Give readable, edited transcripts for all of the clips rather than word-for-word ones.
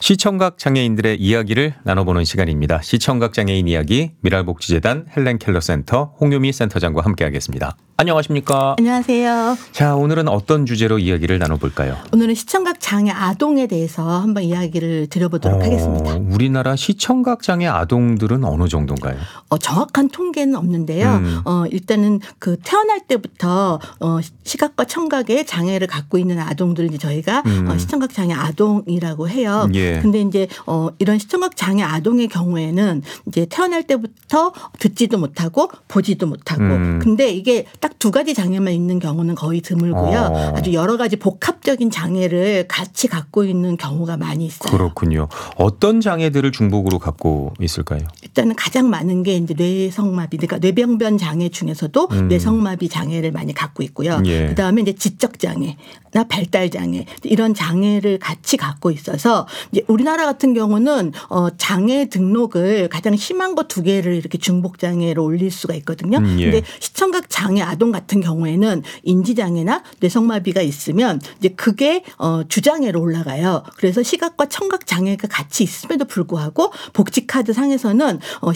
시청각 장애인들의 이야기를 나눠보는 시간입니다. 시청각 장애인 이야기 미랄복지재단 헬렌 켈러 센터 홍유미 센터장과 함께하겠습니다. 안녕하십니까? 안녕하세요. 자, 오늘은 어떤 주제로 이야기를 나눠볼까요? 오늘은 시청각 장애 아동에 대해서 한번 이야기를 드려보도록 하겠습니다. 우리나라 시청각 장애 아동들은 어느 정도인가요? 정확한 통계는 없는데요. 일단은 그 태어날 때부터 시각과 청각의 장애를 갖고 있는 아동들을 이제 저희가 시청각 장애 아동이라고 해요. 예. 근데 이제 이런 시청각 장애 아동의 경우에는 이제 태어날 때부터 듣지도 못하고 보지도 못하고 근데 이게 딱 두 가지 장애만 있는 경우는 거의 드물고요. 아주 여러 가지 복합적인 장애를 같이 갖고 있는 경우가 많이 있어요. 그렇군요. 어떤 장애들을 중복으로 갖고 있을까요? 일단은 가장 많은 게 이제 뇌성마비, 그러니까 뇌병변 장애 중에서도 뇌성마비 장애를 많이 갖고 있고요. 예. 그다음에 이제 지적 장애나 발달 장애 이런 장애를 같이 갖고 있어서 이제 우리나라 같은 경우는 장애 등록을 가장 심한 거 두 개를 이렇게 중복 장애로 올릴 수가 있거든요. 예. 근데 시청각 장애 아동 같은 경우에는 인지 장애나 뇌성마비가 있으면 이제 그게 주장애로 올라가요. 그래서 시각과 청각 장애가 같이 있음에도 불구하고 복지카드 상에서는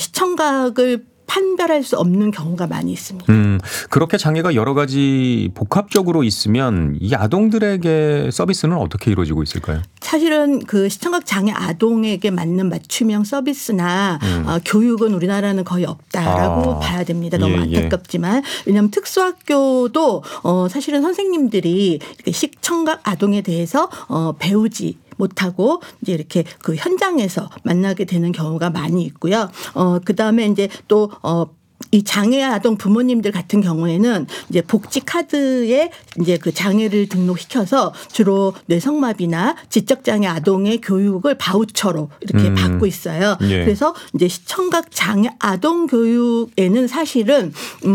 시청각을 판별할 수 없는 경우가 많이 있습니다. 그렇게 장애가 여러 가지 복합적으로 있으면 이 아동들에게 서비스는 어떻게 이루어지고 있을까요? 사실은 그 시청각 장애 아동에게 맞는 맞춤형 서비스나 교육은 우리나라는 거의 없다라고 봐야 됩니다. 너무 안타깝지만. 왜냐하면 특수학교도 사실은 선생님들이 이렇게 시청각 아동에 대해서 배우지 못하고 이제 이렇게 그 현장에서 만나게 되는 경우가 많이 있고요. 그다음에 이제 또 이 장애 아동 부모님들 같은 경우에는 이제 복지 카드에 이제 그 장애를 등록시켜서 주로 뇌성마비나 지적 장애 아동의 교육을 바우처로 이렇게 받고 있어요. 예. 그래서 이제 시청각 장애 아동 교육에는 사실은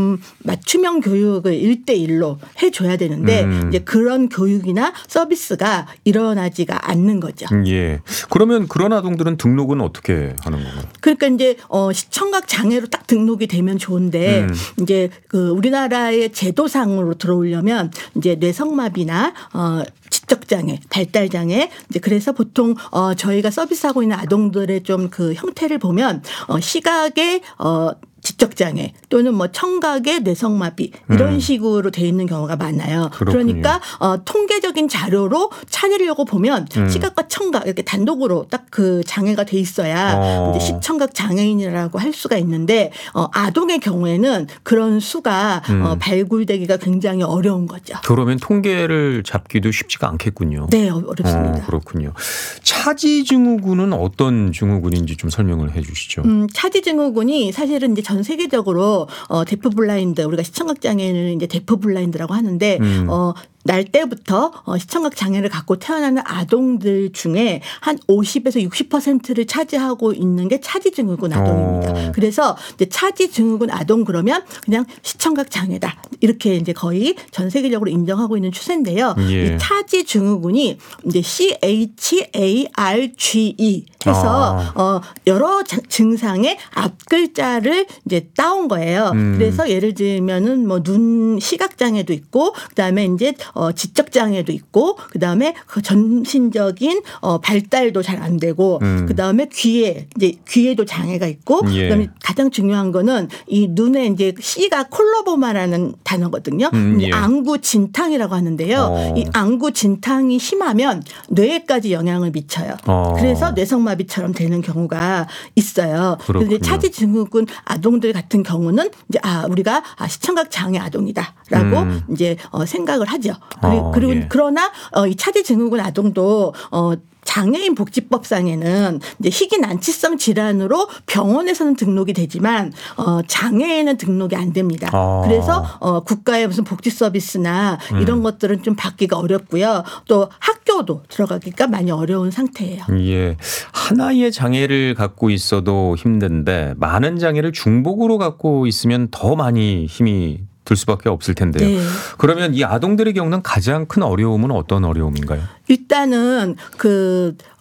맞춤형 교육을 1:1로 해줘야 되는데 이제 그런 교육이나 서비스가 일어나지가 않는 거죠. 예. 그러면 그런 아동들은 등록은 어떻게 하는 건가요? 그러니까 이제 시청각 장애로 딱 등록이 되면 좋은데 이제 그 우리나라의 제도상으로 들어오려면 이제 뇌성마비나 지적 장애, 발달 장애 이제 그래서 보통 저희가 서비스하고 있는 아동들의 좀 그 형태를 보면 시각의 지적 장애 또는 뭐 청각의 뇌성마비 이런 식으로 돼 있는 경우가 많아요. 그렇군요. 그러니까 통계적인 자료로 찾으려고 보면 시각과 청각 이렇게 단독으로 딱 그 장애가 돼 있어야 이제 시청각 장애인이라고 할 수가 있는데 아동의 경우에는 그런 수가 발굴되기가 굉장히 어려운 거죠. 그러면 통계를 잡기도 쉽지가 않겠군요. 네, 어렵습니다. 그렇군요. 차지 증후군은 어떤 증후군인지 좀 설명을 해 주시죠. 차지 증후군이 사실은 이제 전 세계적으로 데프 블라인드 우리가 시청각 장애는 이제 데프 블라인드라고 하는데 날 때부터 시청각 장애를 갖고 태어나는 아동들 중에 한 50에서 60%를 차지하고 있는 게 차지 증후군 아동입니다. 그래서 이제 차지 증후군 아동 그러면 그냥 시청각 장애다 이렇게 이제 거의 전 세계적으로 인정하고 있는 추세인데요. 예. 이 차지 증후군이 이제 CHARGE 해서 여러 증상의 앞 글자를 이제 따온 거예요. 그래서 예를 들면은 뭐 눈 시각 장애도 있고 그다음에 이제 지적 장애도 있고 그다음에 그 전신적인 발달도 잘 안 되고 그다음에 귀에도 장애가 있고 그다음에 가장 중요한 거는 이 눈에 이제 C가 콜로보마라는 단어거든요. 안구진탕이라고 하는데요. 이 안구진탕이 심하면 뇌에까지 영향을 미쳐요. 그래서 뇌성마비처럼 되는 경우가 있어요. 그런데 차지 증후군 아동들 같은 경우는 이제 우리가 시청각 장애 아동이다라고 이제 생각을 하죠. 그리고 그러나 이 차지 증후군 아동도 장애인 복지법상에는 이제 희귀 난치성 질환으로 병원에서는 등록이 되지만 장애인은 등록이 안 됩니다. 그래서 국가의 무슨 복지 서비스나 이런 것들은 좀 받기가 어렵고요. 또 학교도 들어가기가 많이 어려운 상태예요. 예, 하나의 장애를 갖고 있어도 힘든데 많은 장애를 중복으로 갖고 있으면 더 많이 힘이 들 수밖에 없을 텐데요. 네. 그러면 이 아동들의 겪는 가장 큰 어려움은 어떤 어려움인가요? 일단은 그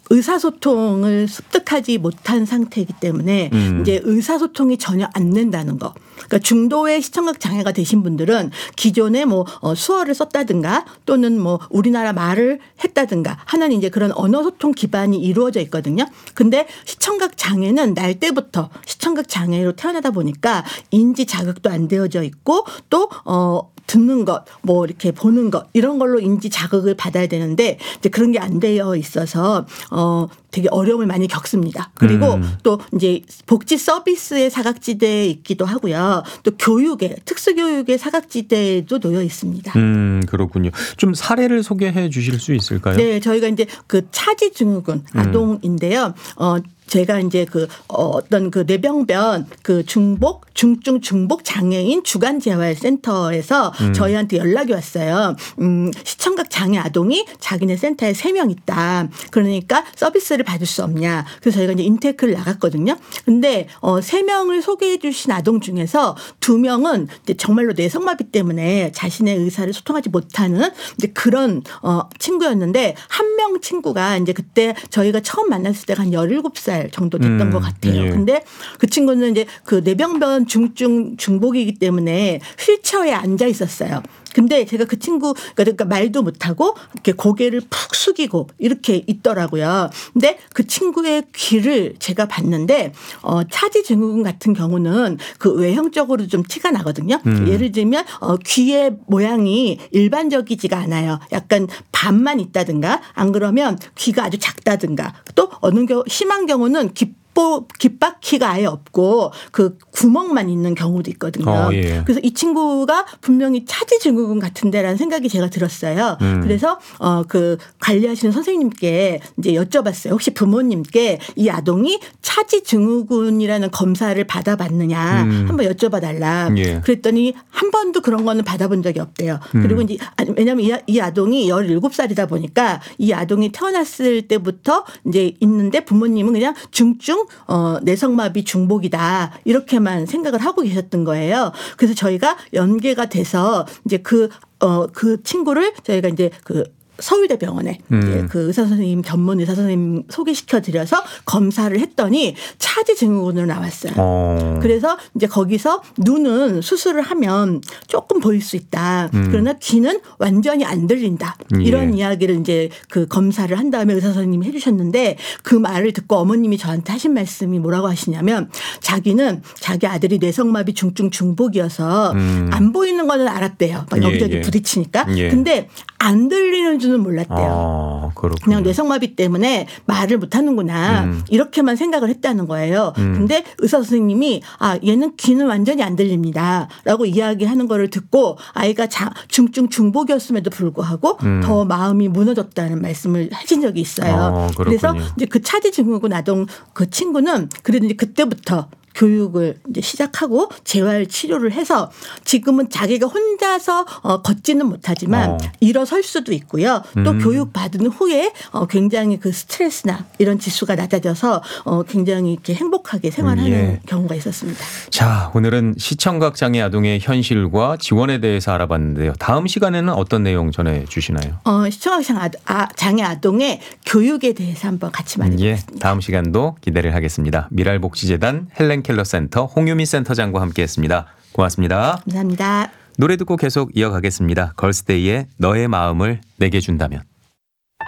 의사소통을 습득하지 못한 상태이기 때문에 이제 의사소통이 전혀 안 된다는 거. 그러니까 중도의 시청각 장애가 되신 분들은 기존에 뭐 수어를 썼다든가 또는 뭐 우리나라 말을 했다든가 하는 이제 그런 언어 소통 기반이 이루어져 있거든요. 근데 시청각 장애는 날 때부터 시청각 장애로 태어나다 보니까 인지 자극도 안 되어져 있고 또 듣는 것, 뭐 이렇게 보는 것 이런 걸로 인지 자극을 받아야 되는데 이제 그런 게 안 되어 있어서 되게 어려움을 많이 겪습니다. 그리고 또 이제 복지 서비스의 사각지대에 있기도 하고요. 또 교육의 특수교육의 사각지대에도 놓여 있습니다. 그렇군요. 좀 사례를 소개해 주실 수 있을까요? 네, 저희가 이제 그 차지증후군 아동인데요. 제가 이제 어떤 그 뇌병변 그 중증 중복 장애인 주간 재활센터에서 저희한테 연락이 왔어요. 시청각 장애 아동이 자기네 센터에 3명 있다. 그러니까 서비스를 받을 수 없냐. 그래서 저희가 이제 인테크를 나갔거든요. 근데 3명을 소개해 주신 아동 중에서 2명은 이제 정말로 뇌성마비 때문에 자신의 의사를 소통하지 못하는 이제 그런 친구였는데 한 명 친구가 이제 그때 저희가 처음 만났을 때가 한 17살 정도 됐던 것 같아요. 예. 근데 그 친구는 이제 그 뇌병변 중증 중복이기 때문에 휠체어에 앉아 있었어요. 근데 제가 그 친구 그러니까 말도 못하고 이렇게 고개를 푹 숙이고 이렇게 있더라고요. 근데 그 친구의 귀를 제가 봤는데 차지증후군 같은 경우는 그 외형적으로 좀 티가 나거든요. 예를 들면 귀의 모양이 일반적이지가 않아요. 약간 반만 있다든가 안 그러면 귀가 아주 작다든가 또 어느 경우 심한 경우는 귓바퀴가 아예 없고 그 구멍만 있는 경우도 있거든요. 예. 그래서 이 친구가 분명히 차지증후군 같은데라는 생각이 제가 들었어요. 그래서 그 관리하시는 선생님께 이제 여쭤봤어요. 혹시 부모님께 이 아동이 차지증후군이라는 검사를 받아봤느냐 한번 여쭤봐달라. 예. 그랬더니 한 번도 그런 거는 받아본 적이 없대요. 그리고 이제 왜냐하면 이 아동이 17살이다 보니까 이 아동이 태어났을 때부터 이제 있는데 부모님은 그냥 중증 뇌성마비 중복이다 이렇게만 생각을 하고 계셨던 거예요. 그래서 저희가 연계가 돼서 이제 그 친구를 저희가 이제 그 서울대병원에 이제 그 의사 선생님 전문 의사 선생님 소개시켜 드려서 검사를 했더니 차지증후군으로 나왔어요. 그래서 이제 거기서 눈은 수술을 하면 조금 보일 수 있다. 그러나 귀는 완전히 안 들린다. 이런 이야기를 이제 그 검사를 한 다음에 의사 선생님이 해주셨는데 그 말을 듣고 어머님이 저한테 하신 말씀이 뭐라고 하시냐면 자기는 자기 아들이 뇌성마비 중증 중복이어서 안 보이는 거는 알았대요. 막 여기저기 부딪히니까. 근데 안 들리는 줄은 몰랐대요. 그냥 뇌성마비 때문에 말을 못하는구나 이렇게만 생각을 했다는 거예요. 근데 의사 선생님이 얘는 귀는 완전히 안 들립니다 라고 이야기하는 거를 듣고 아이가 중증 중복이었음에도 불구하고 더 마음이 무너졌다는 말씀을 하신 적이 있어요. 그래서 이제 그 차지증후군 아동 그 친구는 그래도 이제 그때부터 교육을 이제 시작하고 재활 치료를 해서 지금은 자기가 혼자서 걷지는 못하지만 일어설 수도 있고요. 또 교육 받은 후에 굉장히 그 스트레스나 이런 지수가 낮아져서 굉장히 이렇게 행복하게 생활하는 경우가 있었습니다. 자, 오늘은 시청각 장애 아동의 현실과 지원에 대해서 알아봤는데요. 다음 시간에는 어떤 내용 전해 주시나요? 시청각 장애 아동의 교육에 대해서 한번 같이 말해보겠습니다. 다음 시간도 기대를 하겠습니다. 미랄복지재단 헬렌 켈러 센터 홍유미 센터장과 함께했습니다. 고맙습니다. 감사합니다. 노래 듣고 계속 이어가겠습니다. 걸스데이의 너의 마음을 내게 준다면.